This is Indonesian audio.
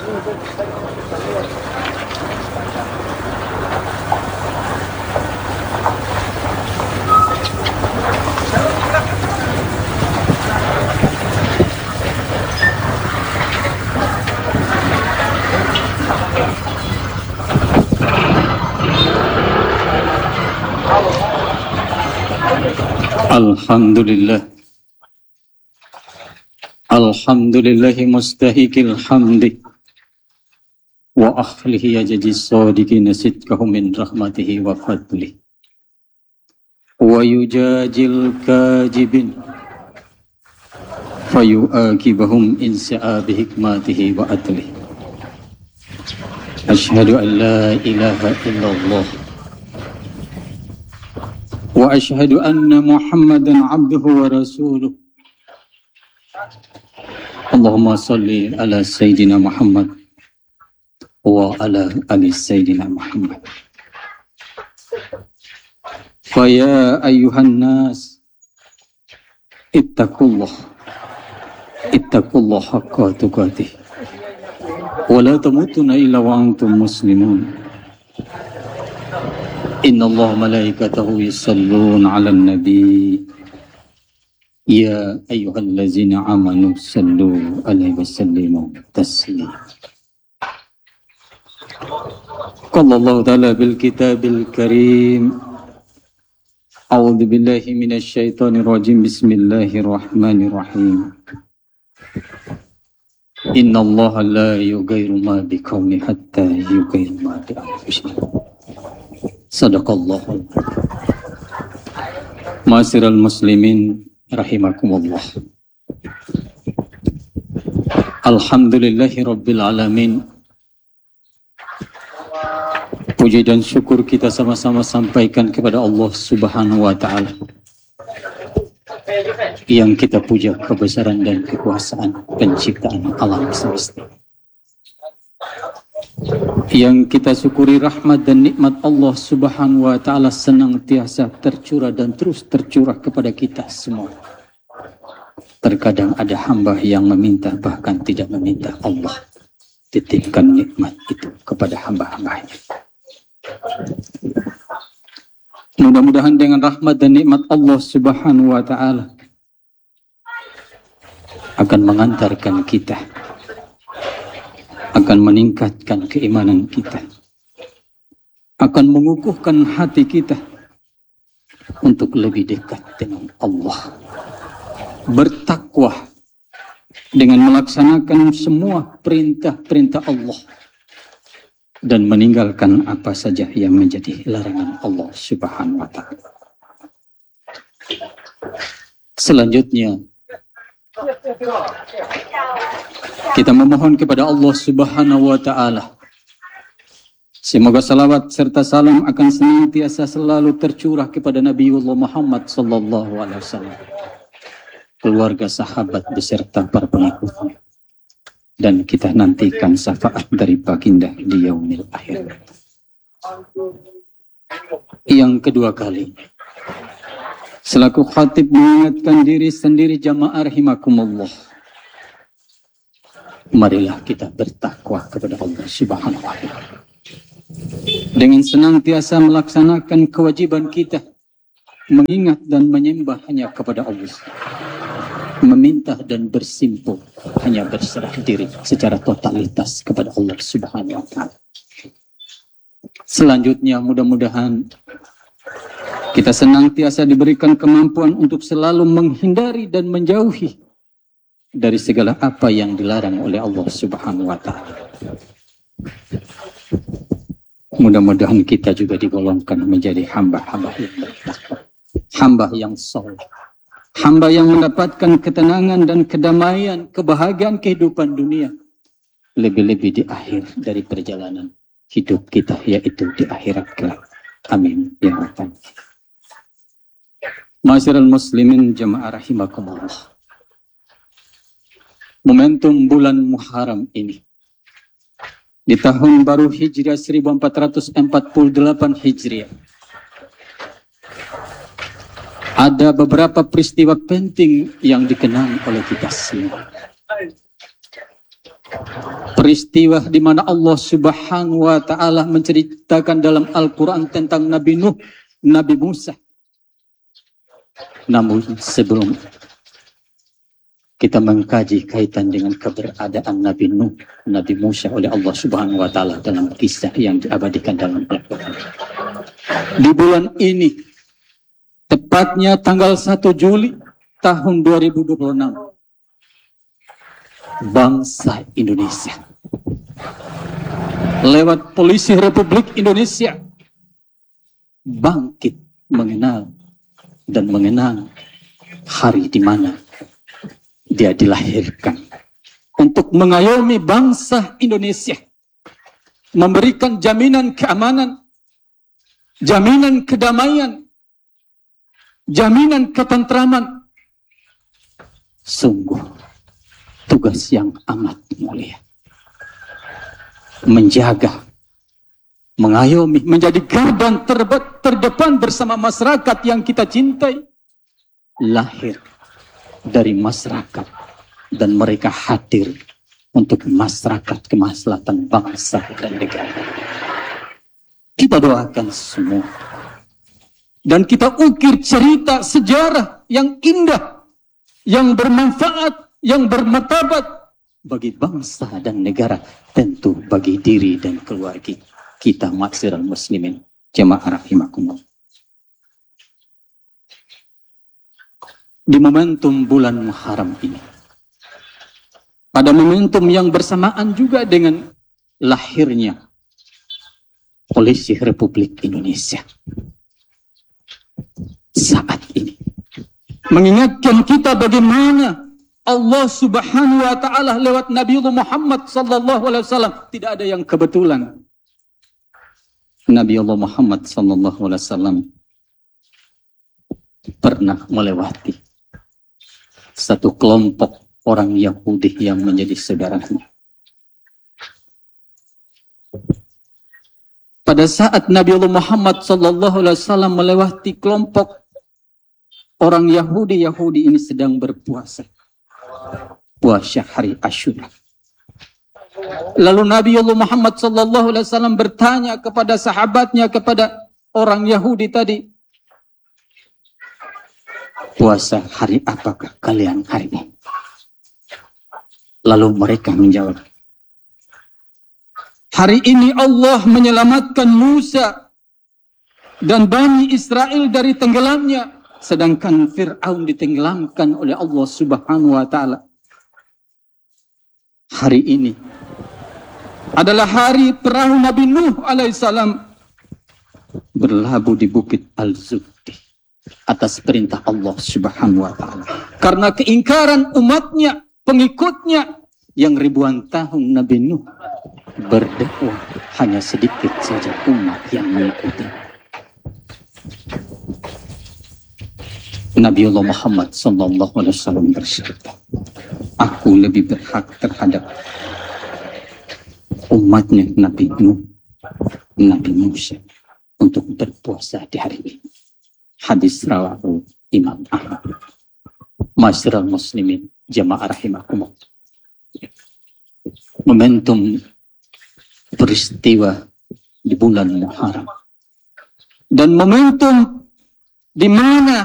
Alhamdulillah. Alhamdulillahi mustahikil hamdi wa akhlihi yajadi sadiqina sidqahum min rahmatihi wa fadlihi wa yujajil kajibin fayu'akibahum insa'a bihikmatihi wa adlihi. Ashhadu an la ilaha illallah wa ashhadu anna Muhammadan abduhu wa rasuluh. Allahumma salli ala Sayyidina Muhammad wa ala ali Sayyidina Muhammad. Faya ayyuhan nas ittaqullah haqqa tuqatih wa la tamutunna illa wa antum muslimun. Inna Allah malaikatahu yusalluna ala nabi ya ayyuhallazina amanu sallu alaihi wasallimu taslima. Qala Allah ta'ala bil kitabil karim a'udzu billahi minasy syaithanir rajim bismillahirrahmanirrahim. Inna Allah la yughayyiru ma biqaumin hatta yughayyiru ma bi anfusihim. Sadaqallahu. Ma'asyiral muslimin rahimakumullah. Alhamdulillahi rabbil alamin. Puji dan syukur kita sama-sama sampaikan kepada Allah Subhanahu wa ta'ala yang kita puja kebesaran dan kekuasaan penciptaan alam semesta, yang kita syukuri rahmat dan nikmat Allah Subhanahu wa ta'ala senantiasa tercurah dan terus tercurah kepada kita semua. Terkadang ada hamba yang meminta bahkan tidak meminta Allah titipkan nikmat itu kepada hamba-hambanya. Mudah-mudahan dengan rahmat dan nikmat Allah Subhanahu wa ta'ala akan mengantarkan kita, akan meningkatkan keimanan kita, akan mengukuhkan hati kita untuk lebih dekat dengan Allah, bertakwa dengan melaksanakan semua perintah-perintah Allah dan meninggalkan apa saja yang menjadi larangan Allah Subhanahu wa ta'ala. Selanjutnya kita memohon kepada Allah Subhanahu wa ta'ala semoga salawat serta salam akan senantiasa selalu tercurah kepada Nabiullah Muhammad sallallahu alaihi wasallam, keluarga, sahabat beserta para pengikutnya, dan kita nantikan syafaat dari baginda di yaumil akhir. Yang kedua kali, selaku khatib mengingatkan diri sendiri jamaah rahimakumullah, marilah kita bertakwa kepada Allah Subhanahu wa ta'ala dengan senantiasa melaksanakan kewajiban kita, mengingat dan menyembah hanya kepada Allah, meminta dan bersimpuh hanya berserah diri secara totalitas kepada Allah Subhanahu wa ta'ala. Selanjutnya mudah-mudahan kita senantiasa diberikan kemampuan untuk selalu menghindari dan menjauhi dari segala apa yang dilarang oleh Allah Subhanahu wa ta'ala. Mudah-mudahan kita juga digolongkan menjadi hamba-hamba yang bertakwa, hamba yang saleh, hamba yang mendapatkan ketenangan dan kedamaian, kebahagiaan kehidupan dunia, lebih-lebih di akhir dari perjalanan hidup kita, yaitu di akhirat kelak. Amin ya rabbal alamin. Ma'asyiral muslimin jamaah rahimakumullah. Momentum bulan Muharram ini di tahun baru Hijriah 1448 Hijriah ada beberapa peristiwa penting yang dikenang oleh kita semua. peristiwa di mana Allah Subhanahu wa taala menceritakan dalam Al-Qur'an tentang Nabi Nuh, Nabi Musa. Namun sebelum kita mengkaji kaitan dengan keberadaan Nabi Nuh, Nabi Musa oleh Allah Subhanahu wa taala dalam kisah yang diabadikan dalam Al-Qur'an. Di bulan ini, tepatnya tanggal 1 Juli tahun 2026, bangsa Indonesia lewat Polisi Republik Indonesia bangkit mengenal dan mengenang hari di mana dia dilahirkan untuk mengayomi bangsa Indonesia, memberikan jaminan keamanan, jaminan kedamaian, jaminan ketentraman. Sungguh tugas yang amat mulia. Menjaga, mengayomi, menjadi garda terdepan bersama masyarakat yang kita cintai. Lahir dari masyarakat dan mereka hadir untuk masyarakat, kemaslahatan bangsa dan negara. Kita doakan semua dan kita ukir cerita sejarah yang indah, yang bermanfaat, yang bermartabat bagi bangsa dan negara, tentu bagi diri dan keluarga kita masyarakat muslimin jamaah rahimakumullah. Di momentum bulan Muharram ini, pada momentum yang bersamaan juga dengan lahirnya Polisi Republik Indonesia, saat ini mengingatkan kita bagaimana Allah Subhanahu wa taala lewat Nabiullah Muhammad sallallahu alaihi wasallam, tidak ada yang kebetulan. Nabiullah Muhammad sallallahu alaihi wasallam pernah melewati satu kelompok orang Yahudi yang menjadi saudaranya. Pada saat Nabiullah Muhammad sallallahu alaihi wasallam melewati kelompok orang Yahudi ini sedang berpuasa. Puasa hari Asyura. Lalu Nabiullah Muhammad sallallahu alaihi wasallam bertanya kepada sahabatnya, kepada orang Yahudi tadi, puasa hari apakah kalian hari ini? Lalu mereka menjawab, hari ini Allah menyelamatkan Musa dan Bani Israel dari tenggelamnya, sedangkan Fir'aun ditenggelamkan oleh Allah Subhanahu wa taala. Hari ini adalah hari perahu Nabi Nuh alaihissalam berlabuh di Bukit Al-Zubdi atas perintah Allah Subhanahu wa taala. Karena keingkaran umatnya, pengikutnya yang ribuan tahun Nabi Nuh berdakwah, hanya sedikit saja umat yang mengikuti. Nabiullah Muhammad sallallahu alaihi wasallam bersabda, aku lebih berhak terhadap umatnya Nabi Nuh, Nabi Musa untuk berpuasa di hari ini. Hadis rawahu Imam Ahmad. Masyarakat muslimin jamaah rahimakumullah. Momentum peristiwa di bulan Muharram dan momentum di mana